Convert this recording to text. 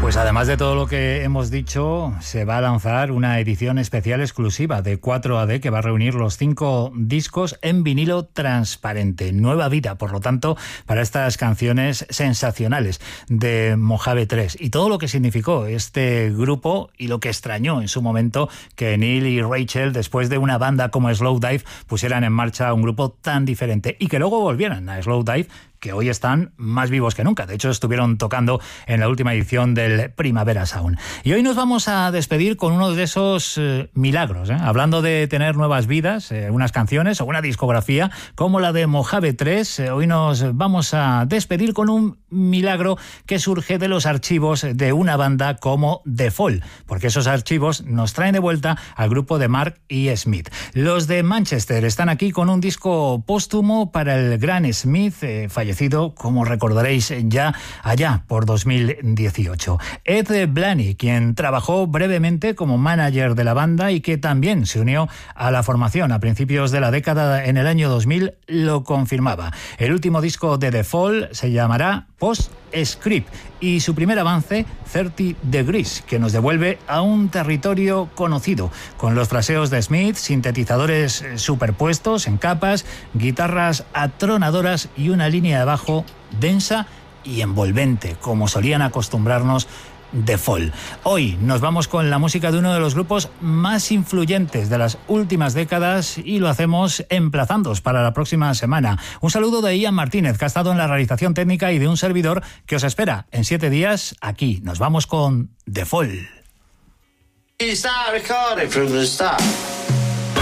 Pues además de todo lo que hemos dicho, se va a lanzar una edición especial exclusiva de 4AD que va a reunir los 5 discos en vinilo transparente. Nueva vida, por lo tanto, para estas canciones sensacionales de Mojave 3 y todo lo que significó este grupo y lo que extrañó en su momento que Neil y Rachel, después de una banda como Slowdive, pusieran en marcha un grupo tan diferente y que luego volvieran a Slowdive, que hoy están más vivos que nunca. De hecho, estuvieron tocando en la última edición del Primavera Sound. Y hoy nos vamos a despedir con uno de esos milagros, hablando de tener nuevas vidas, unas canciones o una discografía como la de Mojave 3. Hoy nos vamos a despedir con un milagro que surge de los archivos de una banda como The Fall, porque esos archivos nos traen de vuelta al grupo de Mark y Smith. Los de Manchester están aquí con un disco póstumo para el gran Smith, fallecido, como recordaréis, ya allá por 2018. Ed Blaney, quien trabajó brevemente como manager de la banda y que también se unió a la formación a principios de la década en el año 2000, lo confirmaba. El último disco de The Fall se llamará Postscript y su primer avance, 30 Degrees, que nos devuelve a un territorio conocido, con los fraseos de Smith, sintetizadores superpuestos en capas, guitarras atronadoras y una línea de bajo densa y envolvente, como solían acostumbrarnos The Fall. Hoy nos vamos con la música de uno de los grupos más influyentes de las últimas décadas y lo hacemos emplazándoos para la próxima semana. Un saludo de Ian Martínez, que ha estado en la realización técnica, y de un servidor que os espera en 7 días aquí. Nos vamos con The Fall. Start recording from the start.